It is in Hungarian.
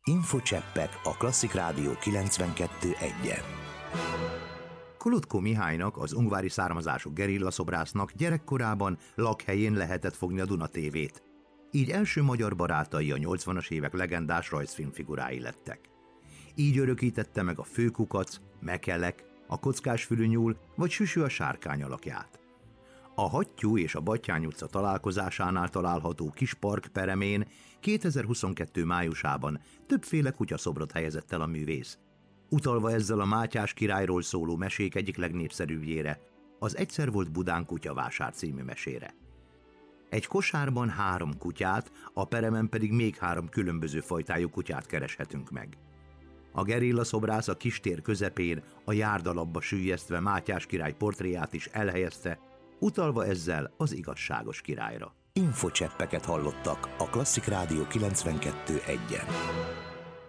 Infocseppek a Klasszik Rádió 92.1-en. Kolotko Mihálynak, az ungvári származású gerillaszobrásznak gyerekkorában lakhelyén lehetett fogni a Duna TV-t. Így első magyar barátai a 80-as évek legendás rajzfilmfigurái lettek. Így örökítette meg a Főkukac, Mekelek, a Kockásfülű nyúl vagy Süsű a sárkány alakját. A Hattyú és a Battyány utca találkozásánál található kis park peremén 2022. májusában többféle kutyaszobrot helyezett el a művész, utalva ezzel a Mátyás királyról szóló mesék egyik legnépszerűbbjére, az Egyszer volt Budán kutyavásár című mesére. Egy kosárban 3 kutyát, a peremen pedig még 3 különböző fajtájú kutyát kereshetünk meg. A gerillaszobrász a kistér közepén a járdalapba süllyesztve Mátyás király portréját is elhelyezte, utalva ezzel az igazságos királyra. Infocseppeket hallottak a Klasszik Rádió 92.1-en.